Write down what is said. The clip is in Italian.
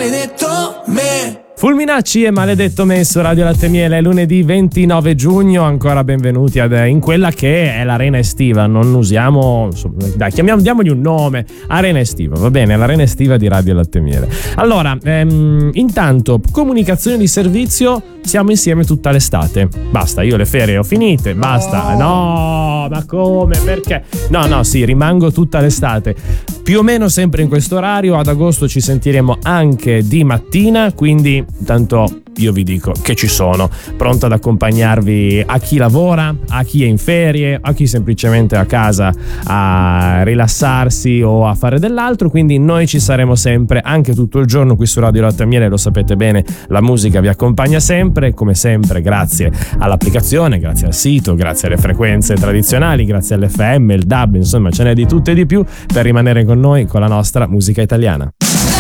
maledetto me. Fulminacci e Maledetto me su Radio Latte Miele, lunedì 29 giugno, ancora benvenuti in quella che è l'arena estiva, non usiamo, dai, diamogli un nome, arena estiva, va bene, l'arena estiva di Radio Latte Miele. Allora, intanto, comunicazione di servizio, siamo insieme tutta l'estate, basta, io le ferie ho finite, basta, no, ma come, perché? No, sì, rimango tutta l'estate, più o meno sempre in questo orario, ad agosto ci sentiremo anche di mattina, quindi tanto io vi dico che ci sono, pronto ad accompagnarvi a chi lavora, a chi è in ferie, a chi semplicemente è a casa a rilassarsi o a fare dell'altro, quindi noi ci saremo sempre, anche tutto il giorno qui su Radio Latte Miele, lo sapete bene, la musica vi accompagna sempre, come sempre grazie all'applicazione, grazie al sito, grazie alle frequenze tradizionali, grazie all'FM, il DAB, insomma ce n'è di tutto e di più per rimanere con noi con la nostra musica italiana.